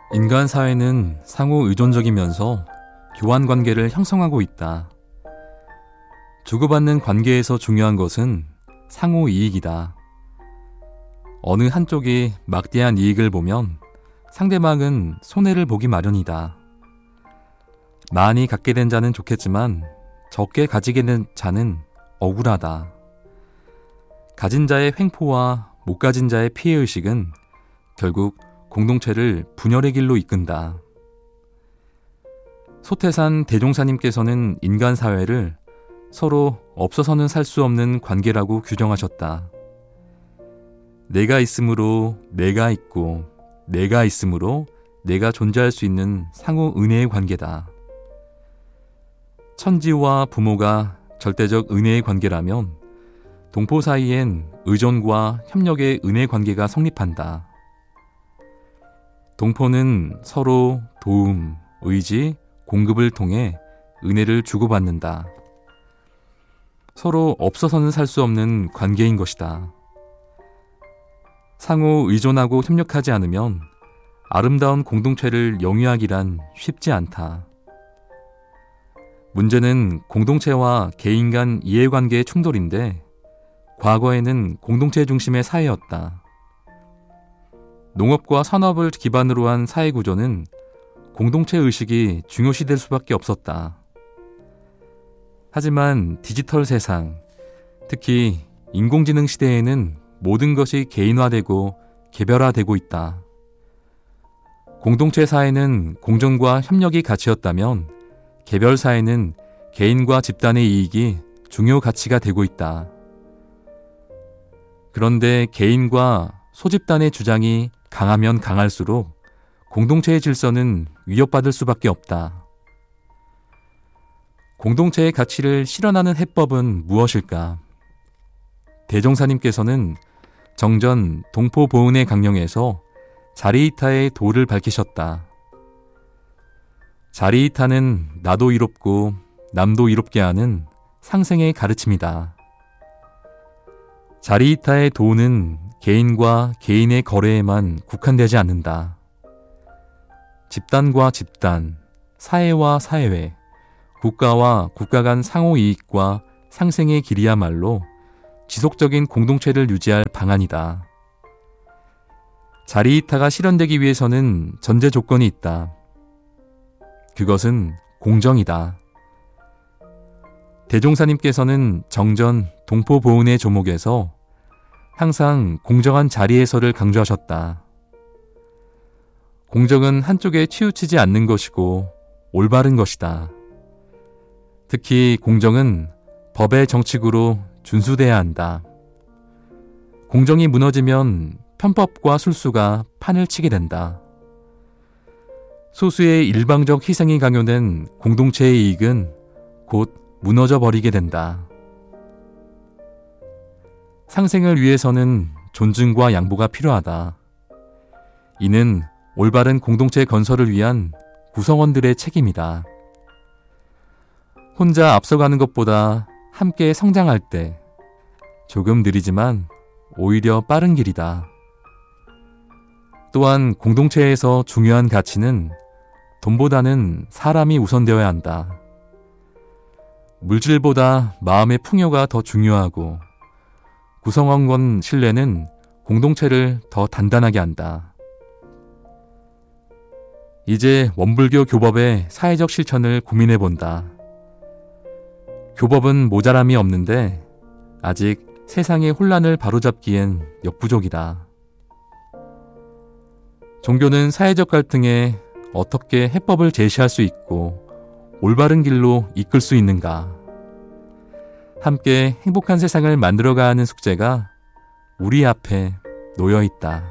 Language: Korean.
인간 사회는 상호 의존적이면서 교환 관계를 형성하고 있다. 주고받는 관계에서 중요한 것은 상호 이익이다. 어느 한쪽이 막대한 이익을 보면 상대방은 손해를 보기 마련이다. 많이 갖게 된 자는 좋겠지만 적게 가지게 된 자는 억울하다. 가진 자의 횡포와 못 가진 자의 피해의식은 결국 공동체를 분열의 길로 이끈다. 소태산 대종사님께서는 인간 사회를 서로 없어서는 살 수 없는 관계라고 규정하셨다. 내가 있으므로 내가 있고, 내가 있으므로 내가 존재할 수 있는 상호 은혜의 관계다. 천지와 부모가 절대적 은혜의 관계라면 동포 사이엔 의존과 협력의 은혜 관계가 성립한다. 동포는 서로 도움, 의지, 공급을 통해 은혜를 주고받는다. 서로 없어서는 살 수 없는 관계인 것이다. 상호 의존하고 협력하지 않으면 아름다운 공동체를 영위하기란 쉽지 않다. 문제는 공동체와 개인 간 이해관계의 충돌인데 과거에는 공동체 중심의 사회였다. 농업과 산업을 기반으로 한 사회구조는 공동체 의식이 중요시될 수밖에 없었다. 하지만 디지털 세상, 특히 인공지능 시대에는 모든 것이 개인화되고 개별화되고 있다. 공동체 사회는 공정과 협력이 가치였다면 개별 사회는 개인과 집단의 이익이 중요 가치가 되고 있다. 그런데 개인과 소집단의 주장이 강하면 강할수록 공동체의 질서는 위협받을 수밖에 없다. 공동체의 가치를 실현하는 해법은 무엇일까? 대종사님께서는 정전 동포보은의 강령에서 자리이타의 도를 밝히셨다. 자리이타는 나도 이롭고 남도 이롭게 하는 상생의 가르침이다. 자리이타의 도는 개인과 개인의 거래에만 국한되지 않는다. 집단과 집단, 사회와 사회, 국가와 국가 간 상호 이익과 상생의 길이야말로 지속적인 공동체를 유지할 방안이다. 자리이타가 실현되기 위해서는 전제 조건이 있다. 그것은 공정이다. 대종사님께서는 정전 동포보은의 조목에서 항상 공정한 자리에서를 강조하셨다. 공정은 한쪽에 치우치지 않는 것이고 올바른 것이다. 특히 공정은 법의 정칙으로 준수돼야 한다. 공정이 무너지면 편법과 술수가 판을 치게 된다. 소수의 일방적 희생이 강요된 공동체의 이익은 곧 무너져 버리게 된다. 상생을 위해서는 존중과 양보가 필요하다. 이는 올바른 공동체 건설을 위한 구성원들의 책임이다. 혼자 앞서가는 것보다 함께 성장할 때 조금 느리지만 오히려 빠른 길이다. 또한 공동체에서 중요한 가치는 돈보다는 사람이 우선되어야 한다. 물질보다 마음의 풍요가 더 중요하고 구성원 신뢰는 공동체를 더 단단하게 한다. 이제 원불교 교법의 사회적 실천을 고민해본다. 교법은 모자람이 없는데 아직 세상의 혼란을 바로잡기엔 역부족이다. 종교는 사회적 갈등에 어떻게 해법을 제시할 수 있고 올바른 길로 이끌 수 있는가? 함께 행복한 세상을 만들어가야 하는 숙제가 우리 앞에 놓여 있다.